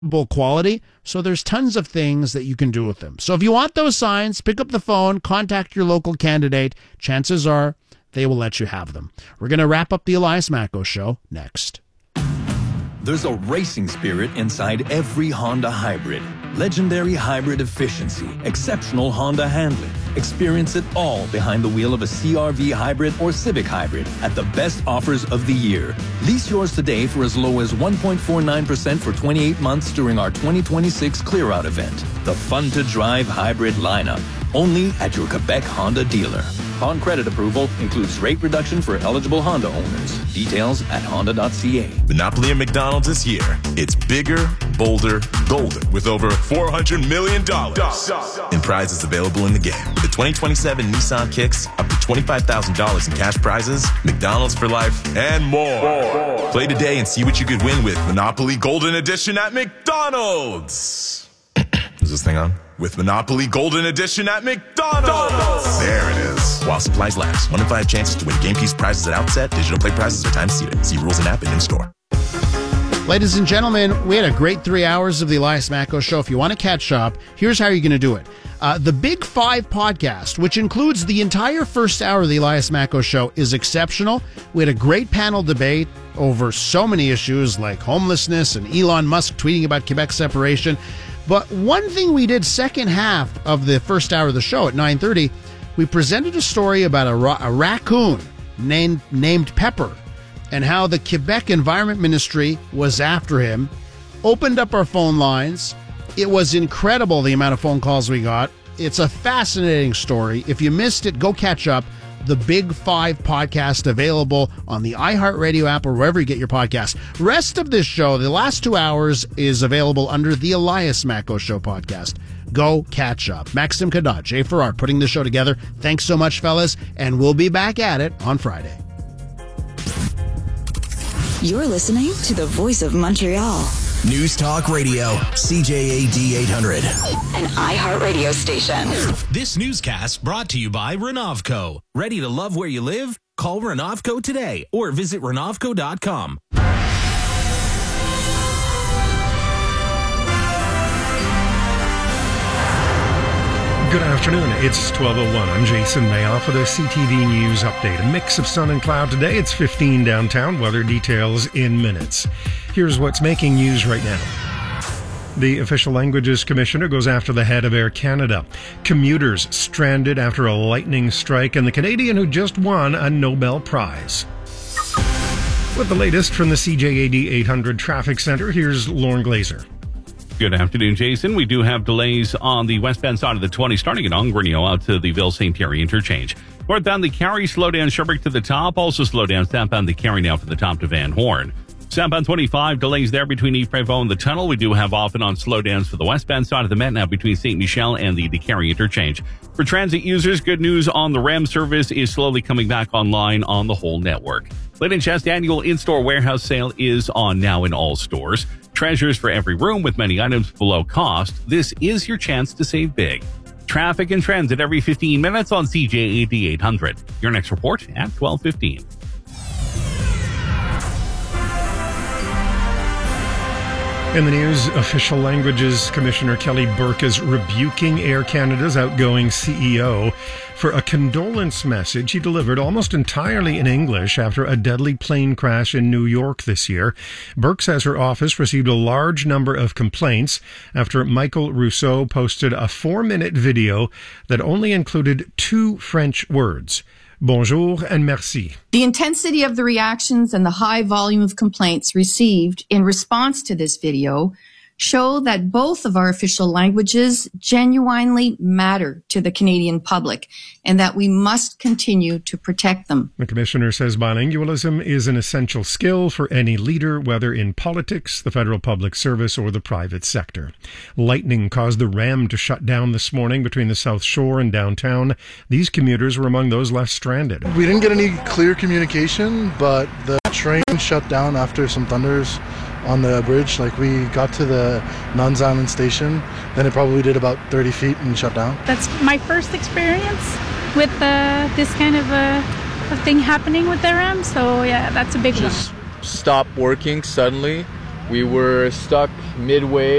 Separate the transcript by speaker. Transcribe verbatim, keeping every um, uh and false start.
Speaker 1: quality. So there's tons of things that you can do with them. So if you want those signs, pick up the phone, contact your local candidate. Chances are they will let you have them. We're going to wrap up the Elias Macko Show next.
Speaker 2: There's a racing spirit inside every Honda hybrid. Legendary hybrid efficiency, exceptional Honda handling. Experience it all behind the wheel of a C R V hybrid or Civic hybrid at the best offers of the year. Lease yours today for as low as one point four nine percent for twenty-eight months during our twenty twenty-six Clear Out event. The fun-to-drive hybrid lineup. Only at your Quebec Honda dealer. On credit approval, includes rate reduction for eligible Honda owners. Details at honda dot c a.
Speaker 3: Monopoly at McDonald's is here. It's bigger, bolder, golden, with over four hundred million dollars in prizes available in the game. With the twenty twenty-seven Nissan Kicks, up to twenty-five thousand dollars in cash prizes, McDonald's for life, and more. more. Play today and see what you could win with Monopoly Golden Edition at McDonald's. Is this thing on? With Monopoly Golden Edition at McDonald's. There it is. While supplies last. One in five chances to win game piece prizes at outset. Digital play prizes are time seated. See rules and app and in store.
Speaker 1: Ladies and gentlemen, we had a great three hours of the Elias Macko Show. If you want to catch up, here's how you're going to do it. Uh, the Big Five podcast, which includes the entire first hour of the Elias Macko Show, is exceptional. We had a great panel debate over so many issues like homelessness and Elon Musk tweeting about Quebec separation. But one thing we did second half of the first hour of the show at nine thirty, we presented a story about a, ra- a raccoon named, named Pepper and how the Quebec Environment Ministry was after him, opened up our phone lines. It was incredible the amount of phone calls we got. It's a fascinating story. If you missed it, go catch up. The Big Five podcast available on the iHeartRadio app or wherever you get your podcasts. Rest of this show, the last two hours, is available under the Elias Macko Show podcast. Go catch up. Maxim Kadad, Jay Farrar putting the show together. Thanks so much, fellas, and we'll be back at it on Friday.
Speaker 4: You're listening to the Voice of Montreal.
Speaker 5: News Talk Radio, C J A D eight hundred.
Speaker 4: An iHeartRadio station.
Speaker 6: This newscast brought to you by Renovco. Ready to love where you live? Call Renovco today or visit renovco dot com.
Speaker 7: Good afternoon. It's twelve oh one. I'm Jason Mayoff with a C T V News update. A mix of sun and cloud today. It's fifteen downtown. Weather details in minutes. Here's what's making news right now. The Official Languages Commissioner goes after the head of Air Canada. Commuters stranded after a lightning strike, and the Canadian who just won a Nobel Prize. With the latest from the C J A D eight hundred Traffic Center, here's Lauren Glazer.
Speaker 8: Good afternoon, Jason. We do have delays on the westbound side of the twenty, starting at Ongrenio out to the Ville-Saint Pierre interchange. Northbound the Carrie, slow down Sherbrooke to the top. Also slow down southbound the Carrie now from the top to Van Horn. Southbound twenty-five, delays there between Yves Prévost and the tunnel. We do have off and on slowdowns for the westbound side of the Met now between Saint Michel and the DeCarry interchange. For transit users, good news on the R E M service is slowly coming back online on the whole network. Lynn and Chest annual in-store warehouse sale is on now in all stores. Treasures for every room with many items below cost. This is your chance to save big. Traffic and transit every fifteen minutes on C J A D eight hundred. Your next report at twelve fifteen.
Speaker 7: In the news, Official Languages Commissioner Kelly Burke is rebuking Air Canada's outgoing C E O for a condolence message he delivered almost entirely in English after a deadly plane crash in New York this year. Burke says her office received a large number of complaints after Michael Rousseau posted a four-minute video that only included two French words. Bonjour and merci.
Speaker 9: The intensity of the reactions and the high volume of complaints received in response to this video show that both of our official languages genuinely matter to the Canadian public and that we must continue to protect them.
Speaker 7: The Commissioner says bilingualism is an essential skill for any leader, whether in politics, the federal public service, or the private sector. Lightning caused the R E M to shut down this morning between the South Shore and downtown. These commuters were among those left stranded.
Speaker 10: We didn't get any clear communication, but the train shut down after some thunders on the bridge. Like, we got to the Nuns Island station, then it probably did about thirty feet and shut down.
Speaker 11: That's my first experience with uh, this kind of a, a thing happening with the R E M, so yeah, that's a big
Speaker 12: Just
Speaker 11: one.
Speaker 12: Stopped working suddenly We were stuck midway